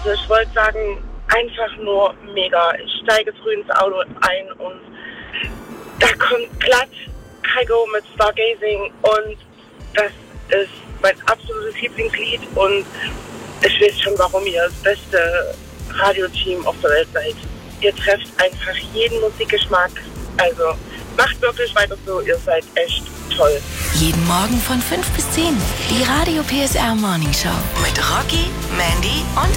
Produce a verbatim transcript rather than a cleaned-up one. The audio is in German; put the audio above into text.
Also ich wollte sagen, einfach nur mega. Ich steige früh ins Auto ein und da kommt glatt Kygo mit Stargazing und das ist mein absolutes Lieblingslied und ich weiß schon, warum ihr das beste Radioteam auf der Welt seid. Ihr trefft einfach jeden Musikgeschmack. Also macht wirklich weiter so, ihr seid echt toll. Jeden Morgen von fünf bis zehn, die Radio P S R Morning Show mit Rocky, Mandy und